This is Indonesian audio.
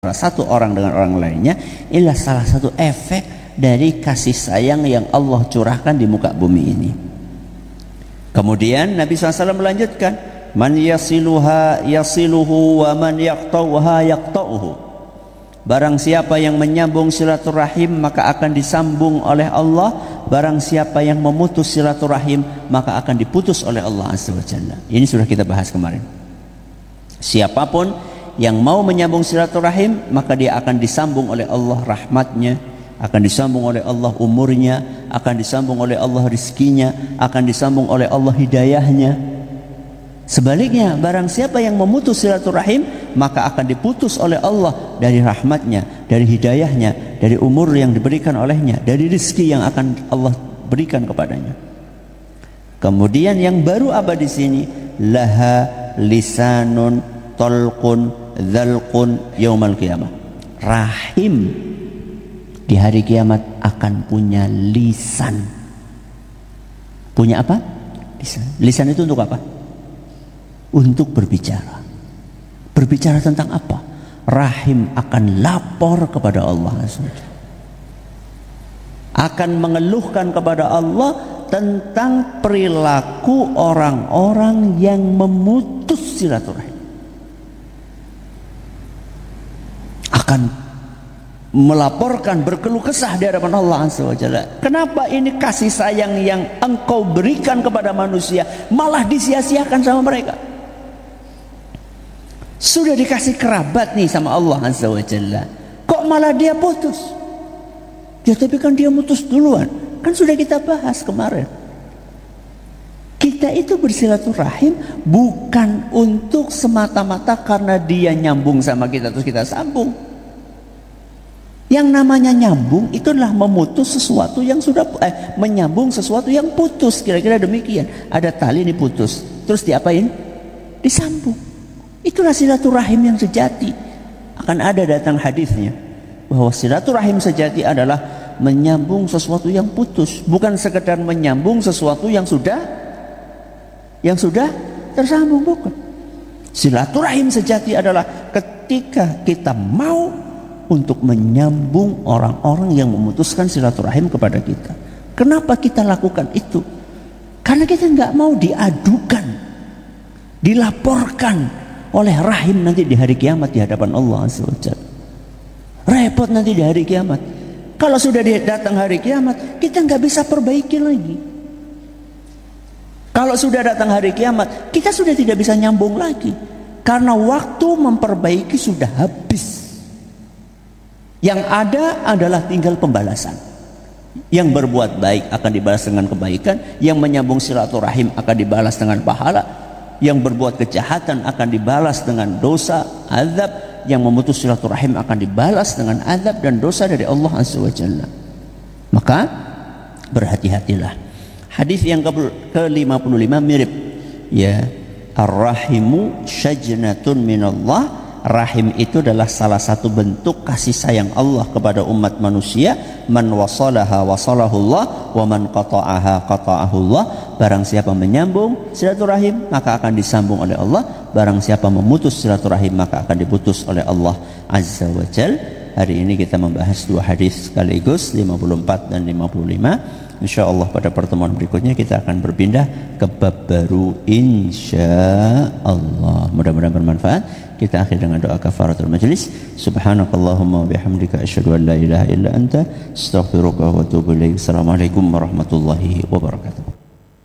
satu orang dengan orang lainnya ialah salah satu efek dari kasih sayang yang Allah curahkan di muka bumi ini. Kemudian Nabi SAW melanjutkan, man yasiluha yasiluhu wa man yaqtauha yaqtauhu. Barang siapa yang menyambung silaturahim maka akan disambung oleh Allah. Barang siapa yang memutus silaturahim maka akan diputus oleh Allah Azza wa Jalla. Ini sudah kita bahas kemarin. Siapapun yang mau menyambung silaturahim maka dia akan disambung oleh Allah rahmatnya, akan disambung oleh Allah umurnya, akan disambung oleh Allah rizkinya, akan disambung oleh Allah hidayahnya. Sebaliknya, barang siapa yang memutus silaturahim maka akan diputus oleh Allah dari rahmatnya, dari hidayahnya, dari umur yang diberikan olehnya, dari rizki yang akan Allah berikan kepadanya. Kemudian yang baru apa di sini? Laha lisanun talqun dzalqun yaumal qiyamah. Rahim di hari kiamat akan punya lisan. Punya apa? Lisan. Lisan itu untuk apa? Untuk berbicara. Berbicara tentang apa? Rahim akan lapor kepada Allah, akan mengeluhkan kepada Allah tentang perilaku orang-orang yang memutus silaturahim, akan melaporkan, berkeluh kesah di hadapan Allah Azza wa Jalla. Kenapa ini kasih sayang yang engkau berikan kepada manusia malah disia-siakan sama mereka? Sudah dikasih kerabat nih sama Allah Azza wa Jalla, kok malah dia putus? Ya tapi kan dia mutus duluan. Kan sudah kita bahas kemarin. Kita itu bersilaturahim bukan untuk semata-mata karena dia nyambung sama kita terus kita sambung. Yang namanya nyambung itu adalah memutus sesuatu yang sudah menyambung sesuatu yang putus, kira-kira demikian. Ada tali ini putus, terus diapain? Disambung. Itulah silaturahim yang sejati. Akan ada datang hadisnya bahwa silaturahim sejati adalah menyambung sesuatu yang putus, bukan sekedar menyambung sesuatu yang sudah tersambung, bukan. Silaturahim sejati adalah ketika kita mau untuk menyambung orang-orang yang memutuskan silaturahim kepada kita. Kenapa kita lakukan itu? Karena kita nggak mau diadukan, dilaporkan oleh rahim nanti di hari kiamat di hadapan Allah Azza wa Jalla. Repot nanti di hari kiamat. Kalau sudah datang hari kiamat, kita nggak bisa perbaiki lagi. Kalau sudah datang hari kiamat, kita sudah tidak bisa nyambung lagi. Karena waktu memperbaiki sudah habis. Yang ada adalah tinggal pembalasan. Yang berbuat baik akan dibalas dengan kebaikan, yang menyambung silaturahim akan dibalas dengan pahala, yang berbuat kejahatan akan dibalas dengan dosa, azab, yang memutus silaturahim akan dibalas dengan azab dan dosa dari Allah Azza wa Jalla. Maka berhati-hatilah. Hadis yang ke-55 mirip, ya, ar-rahimu syajnatun minallah. Rahim itu adalah salah satu bentuk kasih sayang Allah kepada umat manusia. Man wasalaha wasalahullah wa man qata'aha qata'ahullah. Barang siapa menyambung silaturahim maka akan disambung oleh Allah. Barang siapa memutus silaturahim maka akan diputus oleh Allah Azza wa Jal. Hari ini kita membahas dua hadis sekaligus, 54 dan 55. InsyaAllah pada pertemuan berikutnya kita akan berpindah ke bab baru, insyaallah. Mudah-mudahan bermanfaat. Kita akhir dengan doa kafaratul majlis. Subhanakallahumma wa bihamdika asyhadu an la ilaha illa anta astaghfiruka wa atubu ilaik. Assalamualaikum warahmatullahi wabarakatuh.